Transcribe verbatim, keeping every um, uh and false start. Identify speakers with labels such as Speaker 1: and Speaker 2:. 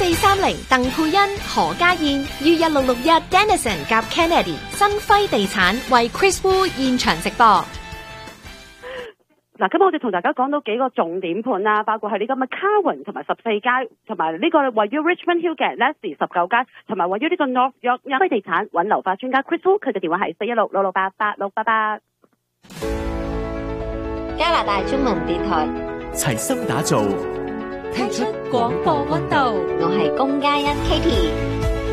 Speaker 1: 四三零鄧佩欣、何家燕，於一六六一 Dennison 夾 Kennedy 新輝地產為 Chris Wu 現場直播。
Speaker 2: 嗱，今日我哋同大家講到幾個重點盤啦，包括係呢個 McCarran 同埋十四街，同埋呢個位於 Richmond Hill 嘅 Leslie 十九街，同埋位於呢個 North York 新輝地產揾樓花專家 Chris Wu， 佢嘅電話係四一六六六八八六八八。
Speaker 3: 加拿大中文電台
Speaker 4: 齊心打造，
Speaker 1: 聽出廣播溫度。
Speaker 3: 我係龔嘉欣 Katie。